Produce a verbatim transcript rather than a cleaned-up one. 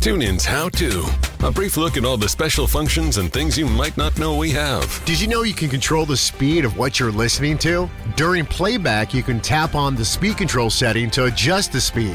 TuneIn's How To. A brief look at all the special functions and things you might not know we have. Did you know you can control the speed of what you're listening to? During playback, you can tap on the speed control setting to adjust the speed.